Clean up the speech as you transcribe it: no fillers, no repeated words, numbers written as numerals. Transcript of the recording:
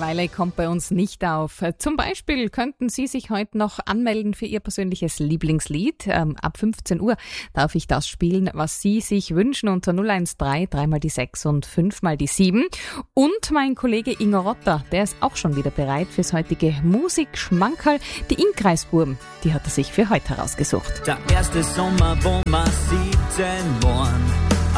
Langeweile kommt bei uns nicht auf. Zum Beispiel könnten Sie sich heute noch anmelden für Ihr persönliches Lieblingslied. Ab 15 Uhr darf ich das spielen, was Sie sich wünschen, unter 013 3 mal die 6 und 5 mal die 7. Und mein Kollege Ingo Rotter, der ist auch schon wieder bereit fürs heutige Musikschmankerl. Die Inkreisbuben, die hat er sich für heute herausgesucht. Der erste Sommer, wo wir 17 waren.